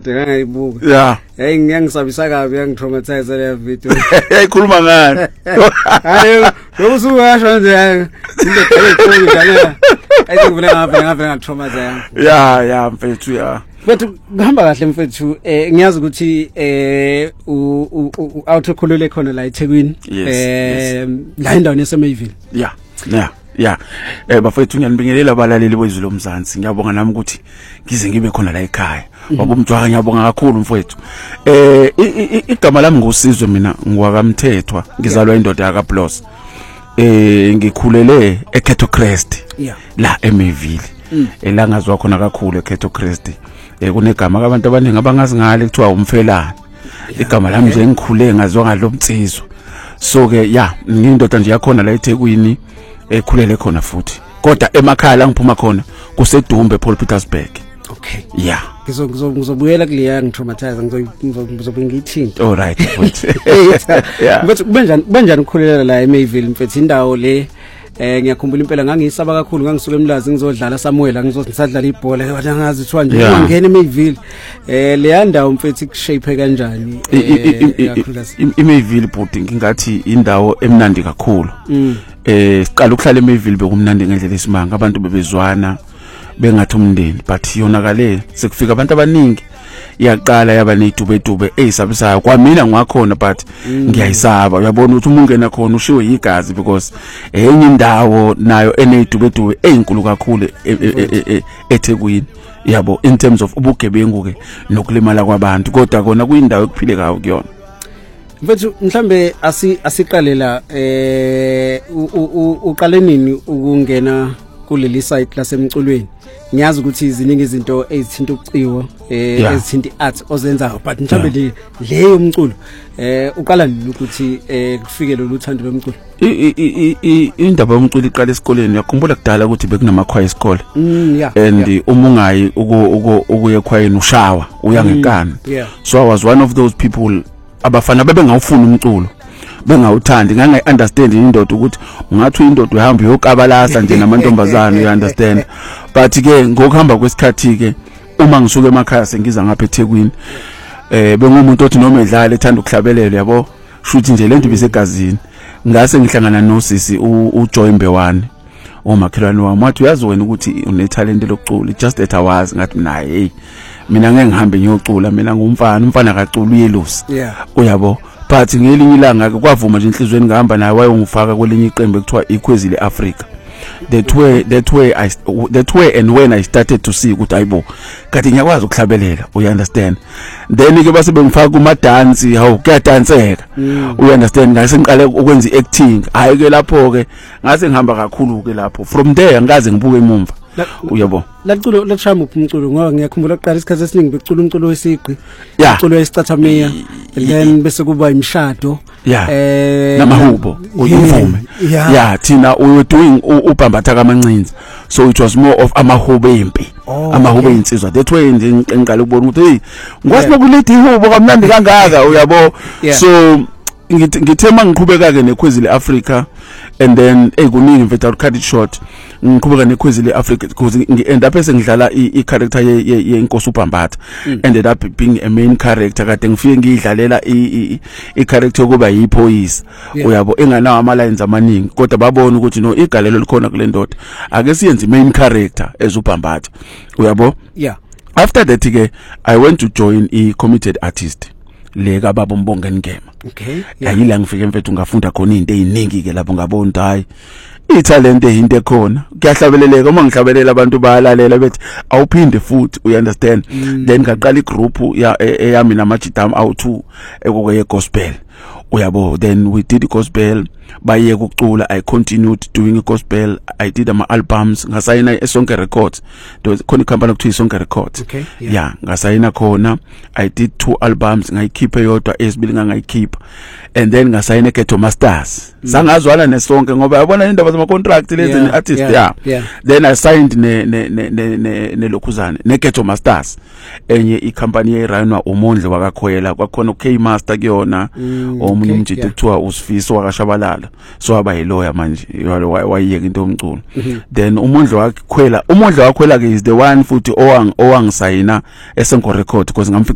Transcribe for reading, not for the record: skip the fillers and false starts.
kade ngangayibuka. Yeah. Hey ngiyangisabisa kabi yangitraumatize le video. Eyikhuluma ngani? Hayi lokusuka nje into ekhulu kana. I think ngivela ngatraumatize. Yeah mfethu yeah. But kuhamba kahle mfethu ngiyazi ukuthi awuthokhulule khona la eThekwini la endaweni yaseMayville. Yeah. Bafethu ngiyanibingelela abalaleli bezwi lomzansi. Ngiyabonga nami ukuthi ngize ngibe khona la ekhaya. Wabumjwaka ngiyabonga kakhulu mfethu. Igama lami ngosizwe mina ngwakamthethwa ngizalwa indoda yakaBlos. Ngikhulele eKhetho Crest. La eMayville. Elangazwa khona kakhulu eKhetho Crest. Kunegama abantu abaningi abangazi ngale kuthiwa umfelana. Igama lami nje ngikhule ngazwa ngalomtsizwa. So ke ngindoda nje yakhona la eThekwini ekhulele khona futhi. Kodwa emakhaya la ngiphuma khona kuseDumbe Paul Petersburg. Okay. Yeah. Ngizobuyela kuleya ngitraumatize ngizobe ngithinta. All right futhi. Yeah. But kubanjani ukukhulela la eMayville mfethu indawo le ngiyakhumbula impela ngangisaba kakhulu ngangisuka eMlazi ngizodlala Samuel ngisadlala ibhola wathi angazi kuthiwa nje ngingena eMayville le ndawo mfethu ikushape kanjani eMayville bhuti ngingathi indawo emnandi kakhulu siqala ukuhlala eMayville bekumnandi ngendlela esimanga abantu bebezwana bengathi umndeni but yonakale sekufika abantu abaningi iyaqala yaba nezidubedube ezisabisayo kwamina ngwakhona but ngiyayisaba uyabona ukuthi umungena khona ushiwe igazi because enye indawo nayo enezidubedube ezinkulu kakhulu eThekwini yabo in terms of ubugebengu ke nokulimala kwabantu kodwa kona kuyindawo ekuphilekayo kuyona mfethu mhlambe asiqalela uqale nini ukungena kuleli site lasemculweni ngiyazi ukuthi iziningi izinto ezithinta ubuciwo ezithinta art ozenzayo but mhlambe leyo umculo uqala nini ukuthi kufike lo luthando lomculo indaba yomculo iqala esikoleni yakhumbula kudala ukuthi bekunamakhwaya esikole and umungayi ukuye ekhwayeni ushawa uya ngekani so I was one of those people abafana bebengawufuna umculo bengawuthandi ngangayiunderstand indoda ukuthi ungathi indoda uhamba yokabalasa nje namantombazana you understand but ke ngokuhamba kwesikhathi ke uma ngisuka emakhaya sengiza ngapha eThekwini bengumuntu othi noma edlala ethanda ukuhlabelela yabo shuthi nje lento bisegazini ngase ngihlangana nosisi uJoy Mbewani omakhelwane wami wathi uyazi wena ukuthi une talent lokucula just that awazi ngathi mina mina ngeke ngihambe ngiyocula mina umfana kacula uyelusi uyabo but ngelinye ilanga kwavuma nje inhlizweni ngihamba naye wayongifaka kwelinye iqembu ekuthiwa ikhwezile Africa that way and when I started to see ukuthi ayibo kade ngiyakwazi ukuhlabelela you understand then ke base bengifaka kuma dance hawu kuyadanseka you understand ngase ngiqale ukwenza acting hayi ke lapho ke ngase ngihamba kakhulu ke lapho from there ngikaze ngibuke emumva uyabo laculo lashaya umculo ngoba ngiyakhumbula ukuqala isikhathi esiningi becula umculo wesiqi umculo wesicathamia then bese kuba imshado namahubo uyimvume thina we were doing ubhambatha kamancinza so it was more of amahubo empi amahubo einsizwa that way nje ngiqala ukubona ukuthi hey ngwazi nokulethi ihubo kamnandi kangaka uyabo so ngithema ngiqhubeka ke nekhwezile Africa and then kuningi mfethu cut it short ngiqhubeka nekhwezile Africa because ngi-end up esengidlala i-character yenkosi uBhambatha ended up being a main character kade ngifike ngidlalela i-character yokuba yiphoyisa uyabo enganawo ama lines amaningi kodwa babona ukuthi no igalelo likhona kule ndoda ake siyenze main character ezuBhambatha uyabo after that ke I went to join i-committed artist leka baba umbonga ngema yayila ngifike mfethu ngafunda khona izinto eziningi ke lapho ngabona ukuthi hayi italent into ekhona kuyahlabeleleka uma ngihlabelela abantu bayalalela bethi awuphinde futhi you understand then ngaqala igroup yami namajidam awu2 ekokuye gospel uyabo then we did gospel baye ukucula I continued doing gospel I did ama albums ngasayina eSonke Records khona icompany okuthiwa iSonke Records ngasayina khona I did 2 albums ngayikhipha yodwa esibili ngayikhipha and then ngasayina eGhetto Masters sangazwana neSonke ngoba yabona indaba zama contract lezi ne artist then I signed nelokhuzane neGhetto Masters enye icompany yerunwa uMondle wakaKhoyela kwakhona uK Master kuyona omunye umjidi kuthiwa uSifiso wakashabalala so aba yiloya manje wayiyeka into yomculo then uMondle wakhwela ke is the one futhi owangisayina eSonke Record because